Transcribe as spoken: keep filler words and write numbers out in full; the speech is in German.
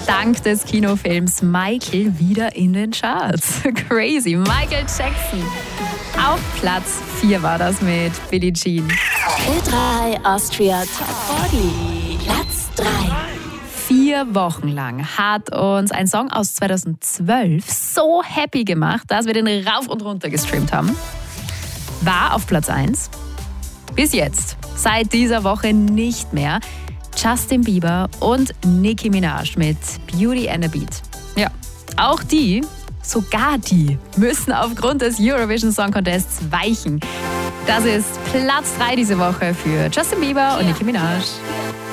dank des Kinofilms Michael wieder in den Charts. Crazy. Michael Jackson. Auf Platz vier war das mit Billie Jean. Ö drei Austria Top vierzig. Platz drei. Vier Wochen lang hat uns ein Song aus zweitausendzwölf so happy gemacht, dass wir den rauf und runter gestreamt haben. War auf Platz eins. Bis jetzt, seit dieser Woche nicht mehr. Justin Bieber und Nicki Minaj mit Beauty and a Beat. Ja, auch die, sogar die, müssen aufgrund des Eurovision Song Contests weichen. Das ist Platz drei diese Woche für Justin Bieber und Nicki Minaj.